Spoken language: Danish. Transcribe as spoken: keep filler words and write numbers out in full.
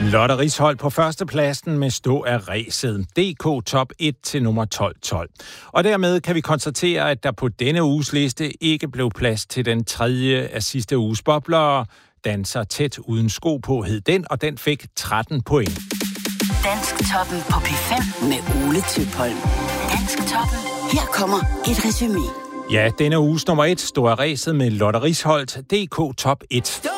Lotte Risholt på førstepladsen med Stå af ræset. D K top et til nummer tolv tolv. Og dermed kan vi konstatere, at der på denne uges liste ikke blev plads til den tredje af sidste uges bobler. Danser tæt uden sko på hed den, og den fik tretten point. Dansktoppen på P fem med Ole Tøpholm. Dansktoppen. Her kommer et resumé. Ja, denne uges nummer et, Stå af ræset med Lotte Risholt, D K top et.